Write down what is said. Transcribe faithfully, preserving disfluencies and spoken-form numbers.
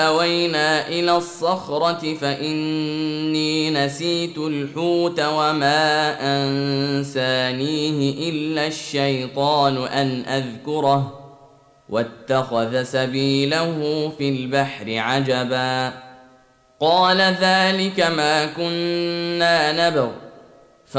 أوينا إلى الصخرة فإني نسيت الحوت وما أنسانيه إلا الشيطان أن أذكره واتخذ سبيله في البحر عجبا قال ذلك ما كنا نبغ